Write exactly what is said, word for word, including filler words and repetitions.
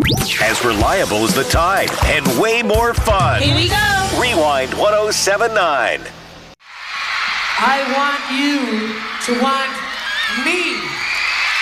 As reliable as the Tide and way more fun. Here we go. Rewind one oh seven point nine. I want you to want me.